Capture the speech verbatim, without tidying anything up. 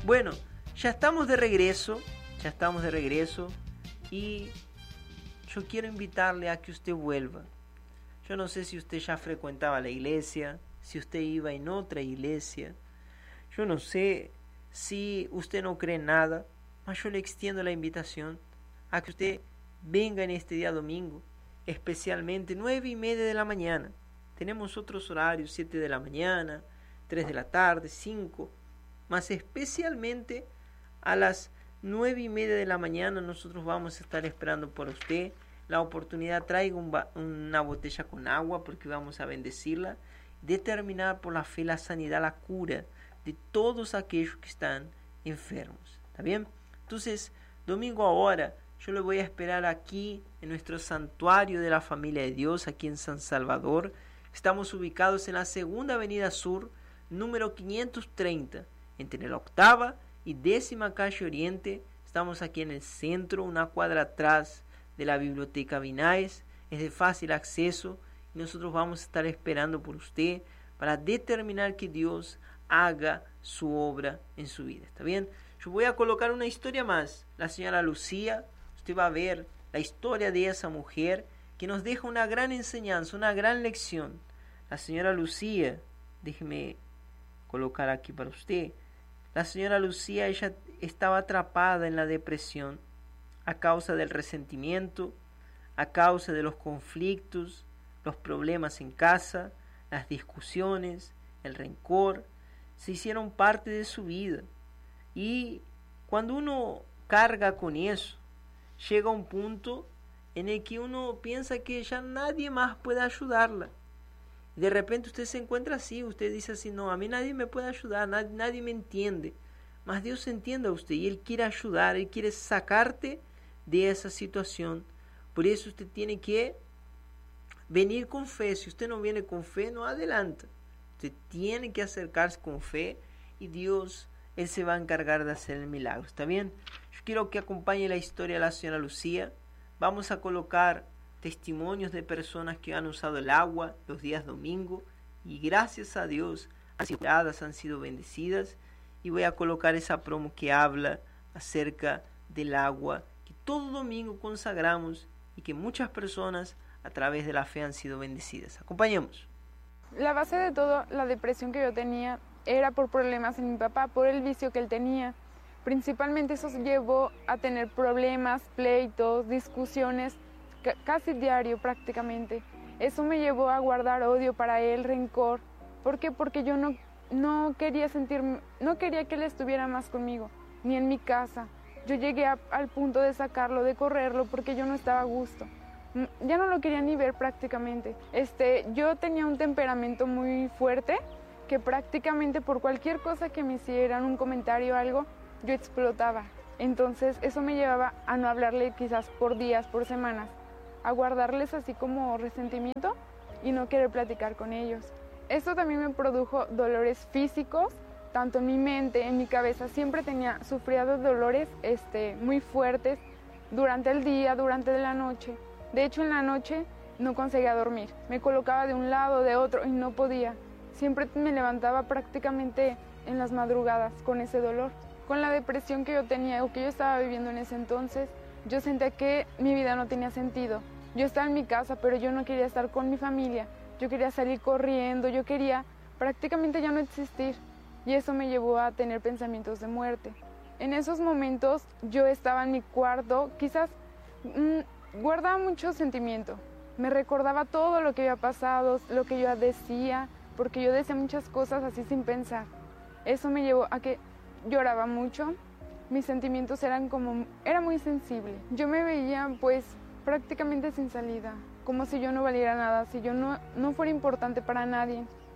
Bueno, ya estamos de regreso, ya estamos de regreso y yo quiero invitarle a que usted vuelva. Yo no sé si usted ya frecuentaba la iglesia, si usted iba en otra iglesia. Yo no sé si usted no cree en nada, mas yo le extiendo la invitación a que usted venga en este día domingo, especialmente nueve y media de la mañana. Tenemos otros horarios, siete de la mañana, tres de la tarde, cinco, más especialmente a las nueve y media de la mañana nosotros vamos a estar esperando por usted. La oportunidad, traiga un una botella con agua porque vamos a bendecirla, determinar por la fe la sanidad, la cura de todos aquellos que están enfermos. ¿Está bien? Entonces, domingo ahora, yo le voy a esperar aquí en nuestro santuario de la familia de Dios, aquí en San Salvador. Estamos ubicados en la segunda avenida sur, número quinientos treinta, entre la octava y décima calle Oriente. Estamos aquí en el centro, una cuadra atrás de la biblioteca Vinaes. Es de fácil acceso y nosotros vamos a estar esperando por usted para determinar que Dios haga su obra en su vida. ¿Está bien? Yo voy a colocar una historia más. La señora Lucía, usted va a ver la historia de esa mujer que nos deja una gran enseñanza, una gran lección. La señora Lucía, déjeme colocar aquí para usted. La señora Lucía, ella estaba atrapada en la depresión a causa del resentimiento, a causa de los conflictos, los problemas en casa, las discusiones, el rencor, se hicieron parte de su vida. Y cuando uno carga con eso, llega un punto en el que uno piensa que ya nadie más puede ayudarla. De repente usted se encuentra así, usted dice así, no, a mí nadie me puede ayudar, nadie, nadie me entiende. Mas Dios entiende a usted y Él quiere ayudar, Él quiere sacarte de esa situación. Por eso usted tiene que venir con fe. Si usted no viene con fe, no adelanta. Usted tiene que acercarse con fe y Dios, Él se va a encargar de hacer el milagro. ¿Está bien? Yo quiero que acompañe la historia de la señora Lucía. Vamos a colocar testimonios de personas que han usado el agua los días domingo y gracias a Dios han sido curadas, han sido bendecidas. Y voy a colocar esa promo que habla acerca del agua que todo domingo consagramos y que muchas personas a través de la fe han sido bendecidas. Acompañemos. La base de todo, la depresión que yo tenía, era por problemas en mi papá, por el vicio que él tenía. Principalmente eso llevó a tener problemas, pleitos, discusiones, casi diario prácticamente. Eso me llevó a guardar odio para él, rencor. ¿Por qué? Porque yo no, no quería sentir, no quería que él estuviera más conmigo, ni en mi casa. Yo llegué a, al punto de sacarlo, de correrlo, porque yo no estaba a gusto. Ya no lo quería ni ver prácticamente. Este, yo tenía un temperamento muy fuerte, que prácticamente por cualquier cosa que me hicieran, un comentario o algo, yo explotaba. Entonces eso me llevaba a no hablarle quizás por días, por semanas, a guardarles así como resentimiento y no querer platicar con ellos. Esto también me produjo dolores físicos, tanto en mi mente, en mi cabeza. Siempre tenía, sufría de dolores este, muy fuertes durante el día, durante la noche. De hecho, en la noche no conseguía dormir. Me colocaba de un lado, de otro y no podía. Siempre me levantaba prácticamente en las madrugadas con ese dolor. Con la depresión que yo tenía o que yo estaba viviendo en ese entonces, yo sentía que mi vida no tenía sentido. Yo estaba en mi casa, pero yo no quería estar con mi familia. Yo quería salir corriendo, yo quería prácticamente ya no existir. Y eso me llevó a tener pensamientos de muerte. En esos momentos yo estaba en mi cuarto, quizás mmm, guardaba mucho sentimiento. Me recordaba todo lo que había pasado, lo que yo decía, porque yo decía muchas cosas así sin pensar. Eso me llevó a que lloraba mucho, mis sentimientos eran como, era muy sensible. Yo me veía pues prácticamente sin salida, como si yo no valiera nada, si yo no, no fuera importante para nadie.